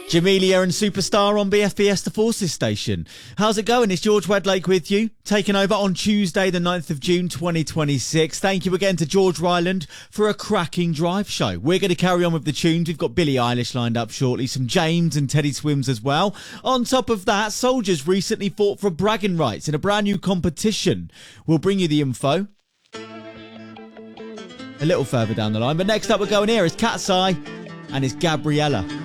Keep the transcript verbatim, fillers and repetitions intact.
Jamelia and Superstar on B F B S The Forces station. How's it going? It's George Wedlake with you, taking over on Tuesday the ninth of June twenty twenty-six. Thank you again to George Ryland for a cracking drive show. We're going to carry on with the tunes. We've got Billie Eilish lined up shortly, some James and Teddy Swims as well. On top of that, Soldiers recently fought for bragging rights in a brand new competition. We'll bring you the info a little further down the line. But next up we're going here is Cat's Eye and it's Gabriella.